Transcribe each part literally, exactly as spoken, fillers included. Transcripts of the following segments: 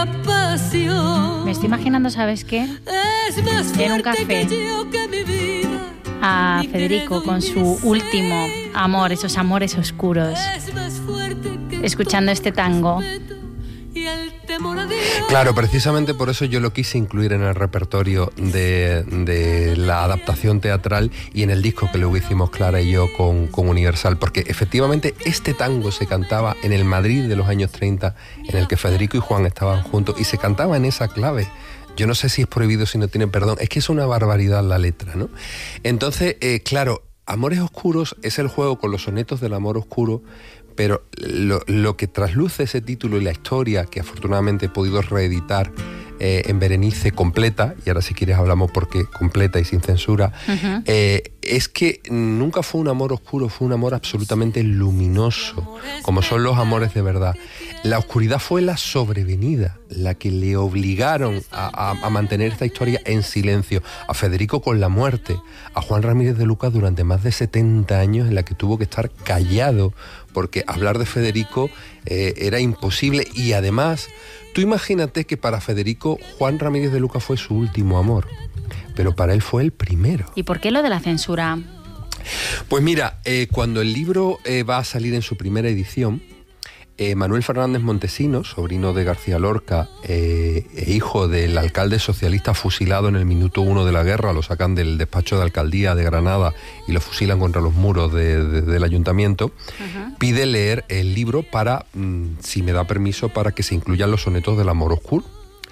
Me estoy imaginando, ¿sabes qué? En un café a Federico con su último amor, esos amores oscuros, escuchando este tango. Claro, precisamente por eso yo lo quise incluir en el repertorio de, de la adaptación teatral y en el disco que luego hicimos Clara y yo con, con Universal, porque efectivamente este tango se cantaba en el Madrid de los años treinta, en el que Federico y Juan estaban juntos, y se cantaba en esa clave. Yo no sé si es prohibido, si no tiene perdón, es que es una barbaridad la letra, ¿no? Entonces, eh, claro, Amores Oscuros es el juego con los sonetos del amor oscuro, pero lo, lo que trasluce ese título y la historia, que afortunadamente he podido reeditar eh, en Berenice completa, y ahora si quieres hablamos porque completa y sin censura, uh-huh. eh, es que nunca fue un amor oscuro, fue un amor absolutamente luminoso, como son los amores de verdad. La oscuridad fue la sobrevenida, la que le obligaron a, a, a mantener esta historia en silencio. A Federico con la muerte, a Juan Ramírez de Lucas durante más de setenta años en la que tuvo que estar callado, porque hablar de Federico eh, era imposible. Y además, tú imagínate que para Federico Juan Ramírez de Lucas fue su último amor, pero para él fue el primero. ¿Y por qué lo de la censura? Pues mira, eh, cuando el libro eh, va a salir en su primera edición, Eh, Manuel Fernández Montesinos, sobrino de García Lorca eh, e hijo del alcalde socialista fusilado en el minuto uno de la guerra, lo sacan del despacho de alcaldía de Granada y lo fusilan contra los muros de, de, del ayuntamiento, uh-huh. pide leer el libro para, mmm, si me da permiso, para que se incluyan los sonetos del amor oscuro.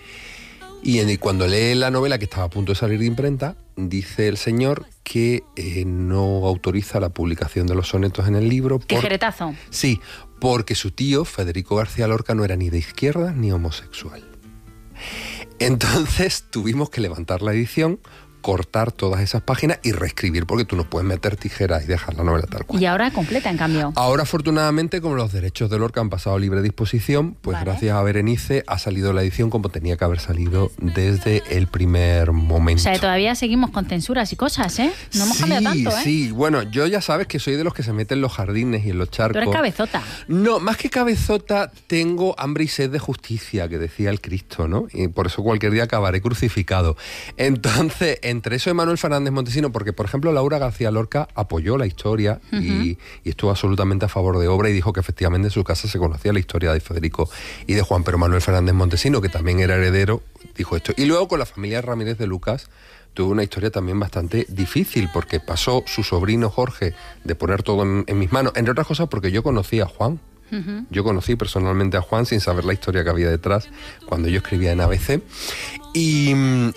Y en, cuando lee la novela, que estaba a punto de salir de imprenta, dice el señor que eh, no autoriza la publicación de los sonetos en el libro. Por... ¿Tijeretazo? Sí, porque su tío, Federico García Lorca, no era ni de izquierda ni homosexual. Entonces tuvimos que levantar la edición, cortar todas esas páginas y reescribir, porque tú no puedes meter tijeras y dejar la novela tal cual. Y ahora completa, en cambio. Ahora, afortunadamente, como los derechos de Lorca han pasado a libre disposición, pues vale. gracias a Berenice ha salido la edición como tenía que haber salido desde el primer momento. O sea, todavía seguimos con censuras y cosas, ¿eh? No hemos sí, cambiado tanto, ¿eh? Sí, bueno, yo ya sabes que soy de los que se meten en los jardines y en los charcos. Tú eres cabezota. No, más que cabezota, tengo hambre y sed de justicia, que decía el Cristo, ¿no? Y por eso cualquier día acabaré crucificado. Entonces, entre eso de Manuel Fernández Montesinos, porque por ejemplo Laura García Lorca apoyó la historia uh-huh. y, y estuvo absolutamente a favor de obra y dijo que efectivamente en su casa se conocía la historia de Federico y de Juan, pero Manuel Fernández Montesinos, que también era heredero, dijo esto. Y luego con la familia Ramírez de Lucas tuvo una historia también bastante difícil, porque pasó su sobrino Jorge de poner todo en, en mis manos, entre otras cosas porque yo conocí a Juan. Uh-huh. Yo conocí personalmente a Juan sin saber la historia que había detrás cuando yo escribía en A B C. Y,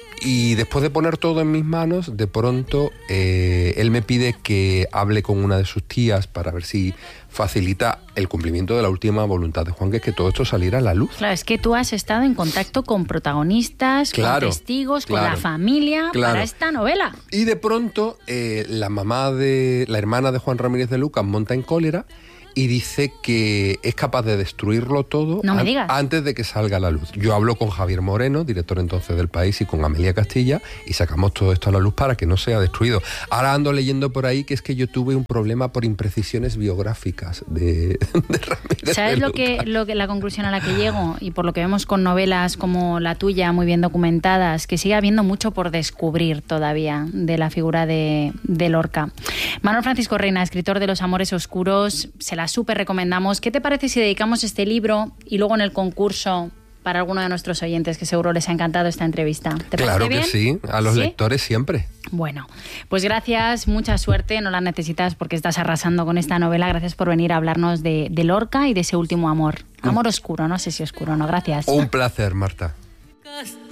y después de poner todo en mis manos, de pronto eh, él me pide que hable con una de sus tías para ver si facilita el cumplimiento de la última voluntad de Juan, que es que todo esto saliera a la luz. Claro, es que tú has estado en contacto con protagonistas, claro, con testigos, claro, con la familia, claro, para esta novela. Y de pronto eh, la mamá de, la hermana de Juan Ramírez de Lucas monta en cólera y dice que es capaz de destruirlo todo no me digas. antes de que salga a la luz. Yo hablo con Javier Moreno, director entonces del País, y con Amelia Castilla, y sacamos todo esto a la luz para que no sea destruido. Ahora ando leyendo por ahí que es que yo tuve un problema por imprecisiones biográficas de, de Ramírez. ¿Sabes de lo que, lo que la conclusión a la que llego? Y por lo que vemos con novelas como la tuya, muy bien documentadas, que sigue habiendo mucho por descubrir todavía de la figura de, de Lorca. Manuel Francisco Reina, escritor de Los Amores Oscuros, se la súper recomendamos. ¿Qué te parece si dedicamos este libro y luego en el concurso para alguno de nuestros oyentes, que seguro les ha encantado esta entrevista? ¿Te claro parece que bien? sí, a los ¿Sí? lectores siempre. Bueno, pues gracias, mucha suerte, no la necesitas porque estás arrasando con esta novela. Gracias por venir a hablarnos de, de Lorca y de ese último amor. Amor oscuro, no sé si oscuro o no, gracias. Un placer, Marta.